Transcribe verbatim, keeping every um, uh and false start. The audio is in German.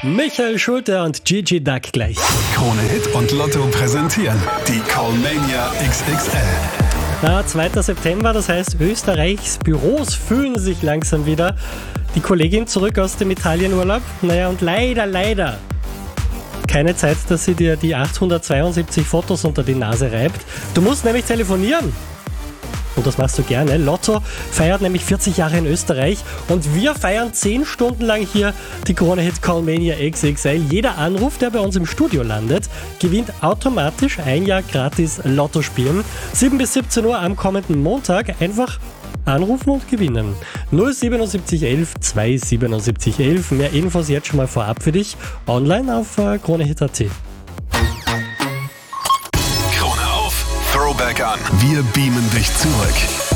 Michael Schulte und Gigi Duck gleich. Krone Hit und Lotto präsentieren die Callmania X X L. Na, zweiter September, das heißt, Österreichs Büros fühlen sich langsam wieder. Die Kollegin zurück aus dem Italienurlaub. Naja, und leider, leider keine Zeit, dass sie dir die achthundertzweiundsiebzig Fotos unter die Nase reibt. Du musst nämlich telefonieren. Und das machst du gerne. Lotto feiert nämlich vierzig Jahre in Österreich und wir feiern zehn Stunden lang hier die Krone Hit Callmania X X L. Jeder Anruf, der bei uns im Studio landet, gewinnt automatisch ein Jahr gratis Lotto spielen. sieben bis siebzehn Uhr am kommenden Montag. Einfach anrufen und gewinnen. null siebenundsiebzig elf zweihundertsiebenundsiebzig elf. Mehr Infos jetzt schon mal vorab für dich. Online auf äh, kronehit punkt at. Krone auf, Throwback an. Wir beamen dich zurück.